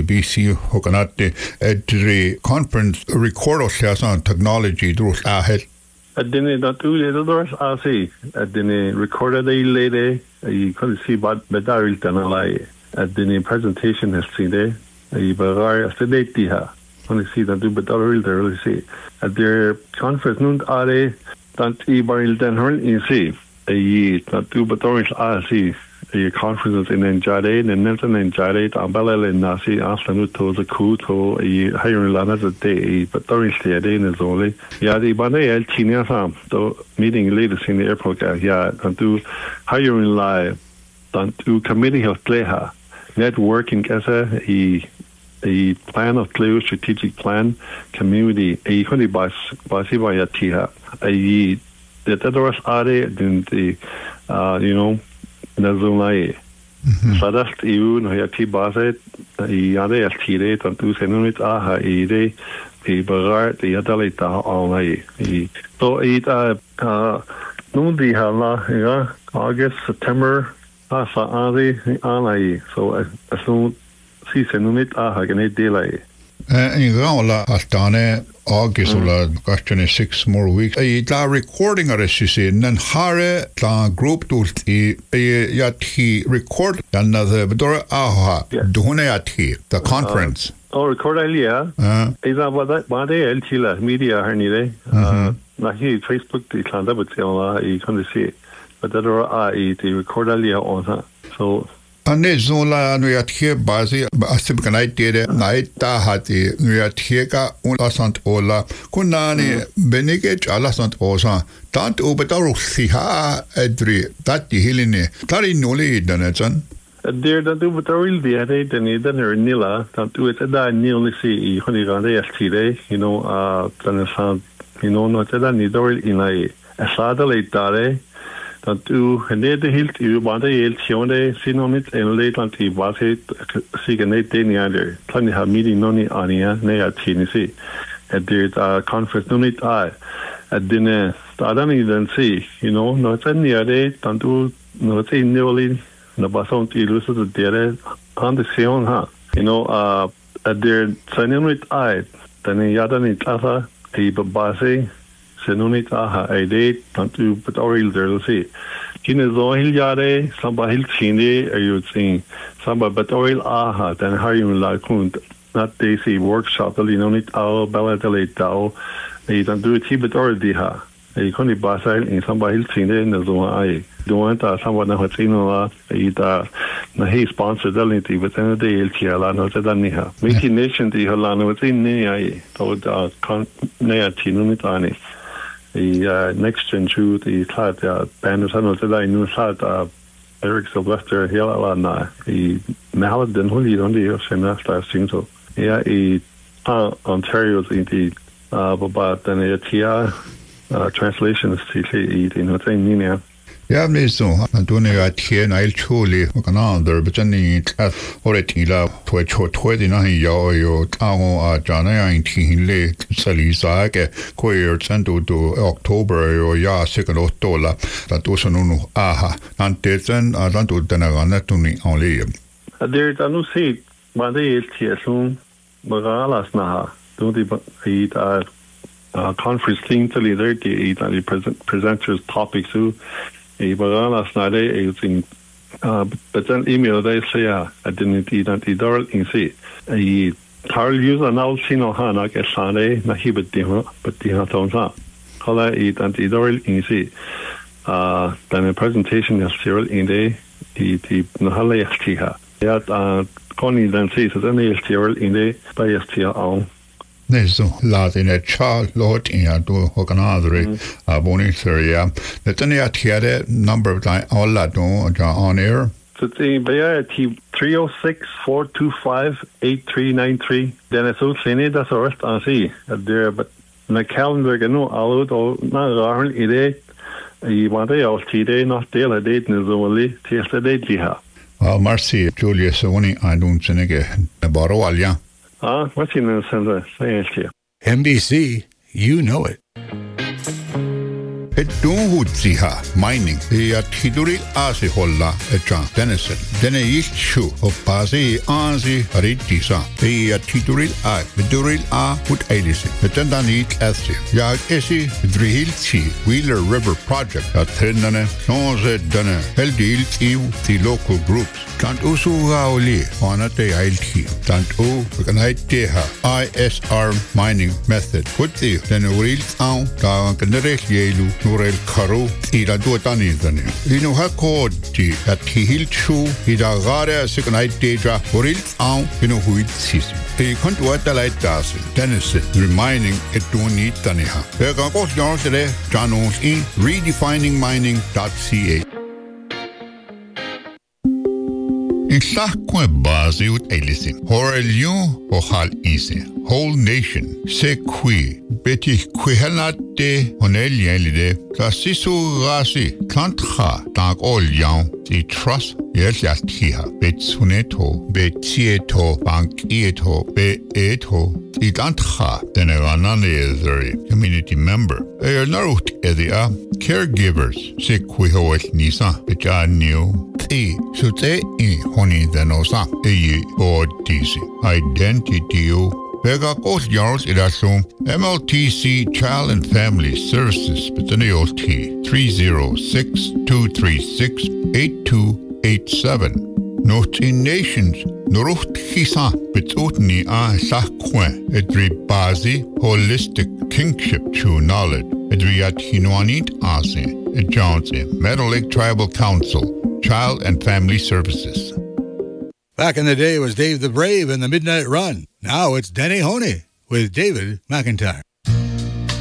BC Hokanate Edri conference record of Shasan technology drus ahead. At the not too little doors, I see. At the recorded a lady, you could see but Bedaril Tanalai. At the presentation has seen there, a Bagar Sedatiha. Only see that do Bedaril there, really see. At their conference, noon are they, that Ibaril Denhorn in see. A not do Bedaril, I see. A conference in Njade, and Nelson and Jade, Ambella and Nasi, after to the coup to a higher lana the day, but Doris day is only. Yeah, the Bande El China Sam, so meeting leaders in the airport, yeah, and do higher in live, and to committee of Pleha, networking as a plan of clear strategic plan, community, a honey bus, Basibaya Tiha, a the Tedros Ade, then the, you know, Nazulai. Sadast EU no yati base iade altire tantu senunit aha ide e bagar de yadalita online e to ita no di hala ya August September asa ade online so as no si senunit aha gene delay in Gaula Astane August or question 6 more weeks. La recording of this and then Hare la group to yati record another Bedora Aha Duhunayati, the conference. Record earlier. Is about Bade El media Hernide. Nahi Facebook the Klanda but you can see. But that are the record earlier on her. So Zola Nuyathe Bazi Asipkanite did night Tahati Nuyateka Ulasant Ola Kunani Benegage Alasant Osa Tant Ubetaru Siha Edri Tati Hiline Tari Nuli Danetson. There don't do but really the edit and it doesn't Nila, don't do it at that nearly see Honigande yesterday, you know, Tanasan, you know, not that Nidor in a satellite dare. Du det helt ju var det helt sjönde synomet en ledan till vad det signet den ja där kan ni ha meeting någon ania när jag tinisi at the conference någon at den staden i den se you know något sen ja det tanto något in newly na bason till lusa det condition ha you know at the synomet den ja den klasa i base Senunit aha ide tantu patoril there see kine zohil yare samba hil chine you saying samba patoril aha then how you like not they see workshop the nonit ao balatale tao they don't do it patoril diha e koni basail in samba hil chine na zo ai don't samba na hotino ita na he sponsor daliti but then the el chiala no te daniha making nation di halano within ne ai to con ne tinunit ani the next gen two the thought band tunnel today new thought Eric Sylvester hela na I malad den holi on the semester sinto yeah Ontario in the about then translation is TCE in the thing ninia yeah so Antonio here Nile Chuli another but any oretila twedi na yo tao jana in tinle salisa ke koyer sendo to October yo ya second otola tanto sono aha anteten tanto denagana tuni only there tanu see made tiesun magalas na do the conference thing to leader the presenters topics who a last night using but then email they say I didn't eat anti-door in see a car user now sino hana get Sunday na he but the hatonsa call eat anti-door in see then a presentation is serial in the nahale estiha yeah Connie then says that any serial in the by estia on Neso latine Charlotte in a do hoganadre boni seria. The tenia tiare number of time all on air. So the Bayer 306-425-8393. Then it's all seen that's the rest I see there but my calendar no all out na rahul ide I want to all today not tell a date is only test a date liha. Marcy Julius Sony I don't senege baro alia. What's in the center? NBC, you know it. Hutziha mining. A Tiduri Asi Holla, a John Dennison. Then a Yishu of Bazi Anzi Haritisa. A Tiduril I, Viduril A, Hut Edison. The Tendanit Essi. Yag Essi, Drihilzi, Wheeler River Project at Trendane, Nonze Dane, Heldil Ew, the local groups. Tant Usu Gauli, Honate Ailti, Tant U, Ganiteha, ISR mining method. Put the then a real town, Ganderek Yelu, Nurel Karu, Ida Duatanizane. Inu Hakodi at Hihilchu, Ida Gare, Secondite Deja, Real town, Huit Season. A contuata light das, Dennis, reminding it to need Taniha. There are both yards today, Janos in redefiningmining.ca. In Sakwe Bazi ut Elisin, Horelion or Hal Ise, whole nation, se qui, Betty Quihelate, Honelielide, Classisu Rasi, Kantha, Dank all young, the trust, yes, Yatiha, Betsuneto, Betieto, Bankieto, Beeto, the Dantha, then a Ranane community member. They are not edia, caregivers, se quihoet Nisa, Bejanio. So they in honey than osa a or DC identity. Vega Coast Yards Idasum MLTC Child and Family Services Betaniolt 306-236-8287. North Nations Norucht Hisa Betutni A Sakwe Edri Bazi Holistic Kingship True Knowledge Edriat Hinoanit Ase Ed Jones Meadow Lake Tribal Council Child and Family Services. Back in the day, it was Dave the Brave and the Midnight Run. Now it's Denny Honey with David McIntyre.